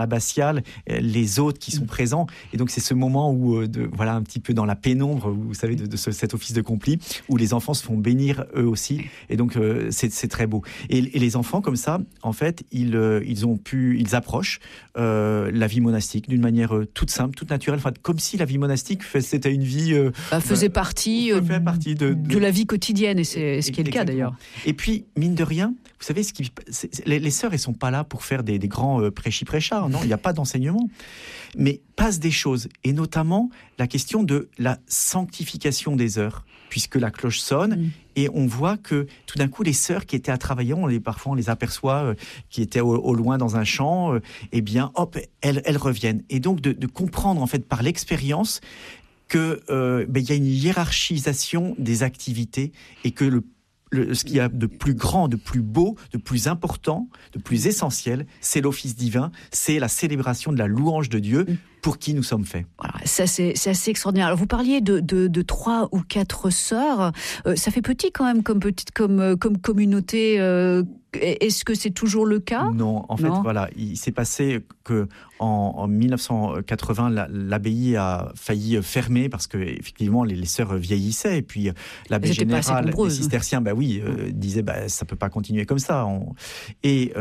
abbatiale, les autres qui sont présents. Et donc, c'est ce moment où, voilà, un petit peu dans la pénombre, vous savez, de cet office de complis, où les enfants se font bénir eux aussi. Et donc, c'est très beau. Et les enfants, comme ça, en fait, ils approchent la vie monastique d'une manière toute simple, toute naturelle. Enfin, comme si la vie monastique, c'était une vie... faisait partie de la vie quotidienne, et c'est ce qui est le cas d'ailleurs. Et puis, mine de rien, vous savez, les sœurs, elles sont pas là pour faire des grands prêchis-prêchards, non, il n'y a pas d'enseignement. Mais passent des choses, et notamment la question de la sanctification des heures, puisque la cloche sonne, et on voit que tout d'un coup, les sœurs qui étaient à travailler, parfois on les aperçoit, qui étaient au loin dans un champ, eh bien, hop, elles reviennent. Et donc, de comprendre, en fait, par l'expérience, que il y a une hiérarchisation des activités, et que ce qu'il y a de plus grand, de plus beau, de plus important, de plus essentiel, c'est l'office divin, c'est la célébration de la louange de Dieu pour qui nous sommes faits. Voilà, ça c'est assez extraordinaire. Alors vous parliez de 3 ou 4 sœurs, ça fait petit quand même comme communauté. Est-ce que c'est toujours le cas ? Non, en fait, voilà, il s'est passé que en 1980, l'abbaye a failli fermer parce que effectivement les sœurs vieillissaient, et puis l'abbé général des cisterciens, disait ça peut pas continuer comme ça. Et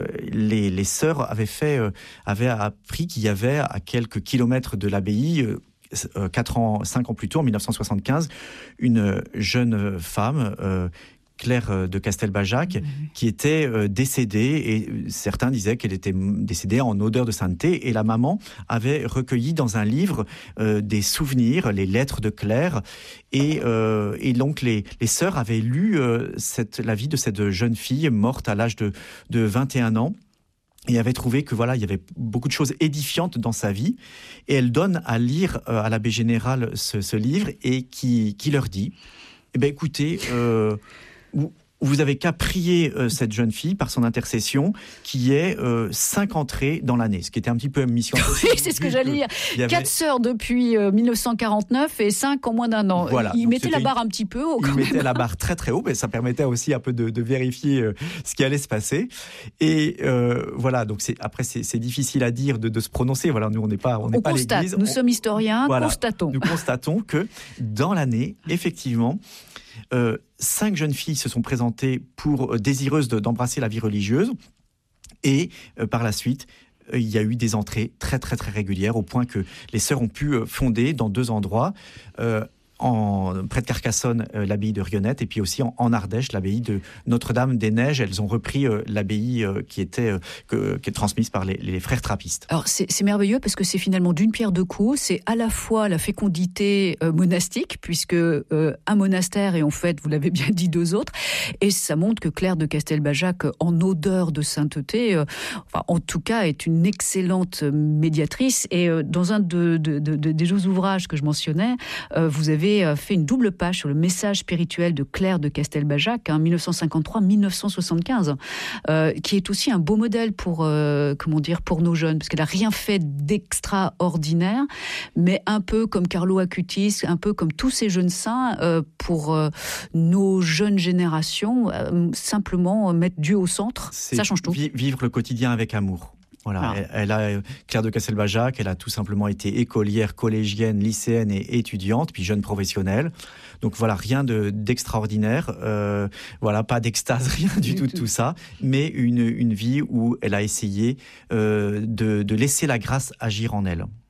les sœurs avaient appris qu'il y avait à quelques kilomètres de l'abbaye, 5 ans plus tôt, en 1975, une jeune femme, Claire de Castelbajac, qui était décédée, et certains disaient qu'elle était décédée en odeur de sainteté, et la maman avait recueilli dans un livre des souvenirs, les lettres de Claire, et donc les sœurs avaient lu la vie de cette jeune fille morte à l'âge de 21 ans, et avait trouvé que il y avait beaucoup de choses édifiantes dans sa vie, et elle donne à lire à l'abbé général ce livre, et qui leur dit, écoutez, vous avez qu'à prier cette jeune fille par son intercession, qui est 5 entrées dans l'année, ce qui était un petit peu une mission. Oui, c'est ce que j'allais dire. 4 sœurs depuis 1949 et 5 en moins d'un an. Voilà, ils mettaient la barre un petit peu haut. Ils mettaient la barre très très haut, mais ça permettait aussi un peu de vérifier ce qui allait se passer. Et voilà, donc c'est difficile à dire de se prononcer. Voilà, nous on n'est pas l'Église. Nous sommes historiens, constatons. Nous constatons que dans l'année, effectivement, 5 jeunes filles se sont présentées désireuses d'embrasser la vie religieuse, et par la suite, il y a eu des entrées très très très régulières, au point que les sœurs ont pu fonder dans 2 endroits, près de Carcassonne, l'abbaye de Rionette, et puis aussi en Ardèche, l'abbaye de Notre-Dame-des-Neiges. Elles ont repris l'abbaye qui est transmise par les frères trappistes. Alors c'est merveilleux, parce que c'est finalement d'une pierre deux coups. C'est à la fois la fécondité monastique, puisque un monastère, et en fait, vous l'avez bien dit, 2 autres, et ça montre que Claire de Castelbajac, en odeur de sainteté, en tout cas, est une excellente médiatrice. Et dans un des 2 ouvrages que je mentionnais, vous avez fait une double page sur le message spirituel de Claire de Castelbajac, 1953-1975, qui est aussi un beau modèle pour nos jeunes, parce qu'elle n'a rien fait d'extraordinaire, mais un peu comme Carlo Acutis, un peu comme tous ces jeunes saints, pour nos jeunes générations, simplement mettre Dieu au centre, ça change tout. Vivre le quotidien avec amour. Voilà, elle a Claire de Castelbajac, elle a tout simplement été écolière, collégienne, lycéenne et étudiante, puis jeune professionnelle. Donc voilà, rien d'extraordinaire, pas d'extase, rien du tout de tout ça, mais une vie où elle a essayé de laisser la grâce agir en elle.